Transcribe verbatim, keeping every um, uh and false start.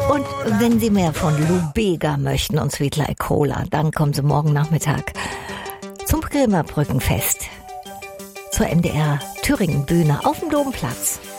Und wenn Sie mehr von Lou Bega möchten und Sweet Like Cola, dann kommen Sie morgen Nachmittag zum Bremer Brückenfest zur M D R Thüringen Bühne auf dem Domplatz.